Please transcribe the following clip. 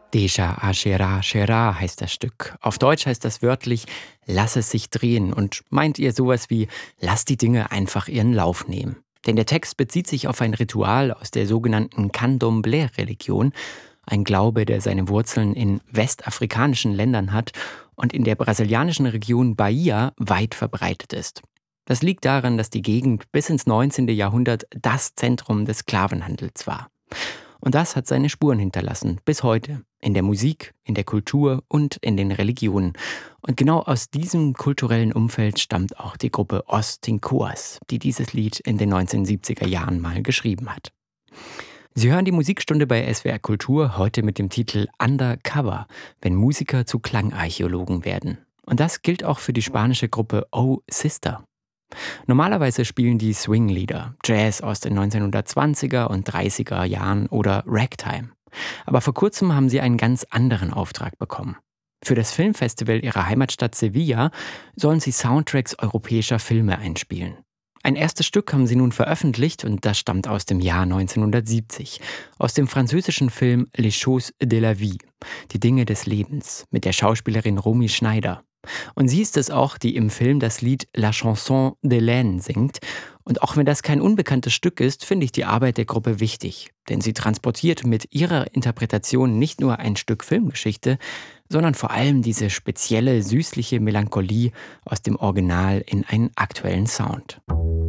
Deja Ashera Shera heißt das Stück. Auf Deutsch heißt das wörtlich „Lass es sich drehen" und meint ihr sowas wie „Lass die Dinge einfach ihren Lauf nehmen". Denn der Text bezieht sich auf ein Ritual aus der sogenannten Candomblé-Religion, ein Glaube, der seine Wurzeln in westafrikanischen Ländern hat und in der brasilianischen Region Bahia weit verbreitet ist. Das liegt daran, dass die Gegend bis ins 19. Jahrhundert das Zentrum des Sklavenhandels war. Und das hat seine Spuren hinterlassen, bis heute. In der Musik, in der Kultur und in den Religionen. Und genau aus diesem kulturellen Umfeld stammt auch die Gruppe Os Tinkoas, die dieses Lied in den 1970er Jahren mal geschrieben hat. Sie hören die Musikstunde bei SWR Kultur heute mit dem Titel Undercover, wenn Musiker zu Klangarchäologen werden. Und das gilt auch für die spanische Gruppe Oh Sister. Normalerweise spielen die Swinglieder, Jazz aus den 1920er und 30er Jahren oder Ragtime. Aber vor kurzem haben sie einen ganz anderen Auftrag bekommen. Für das Filmfestival ihrer Heimatstadt Sevilla sollen sie Soundtracks europäischer Filme einspielen. Ein erstes Stück haben sie nun veröffentlicht und das stammt aus dem Jahr 1970, aus dem französischen Film Les Choses de la Vie, die Dinge des Lebens, mit der Schauspielerin Romy Schneider. Und sie ist es auch, die im Film das Lied La Chanson d'Hélène singt. Und auch wenn das kein unbekanntes Stück ist, finde ich die Arbeit der Gruppe wichtig. Denn sie transportiert mit ihrer Interpretation nicht nur ein Stück Filmgeschichte, sondern vor allem diese spezielle, süßliche Melancholie aus dem Original in einen aktuellen Sound.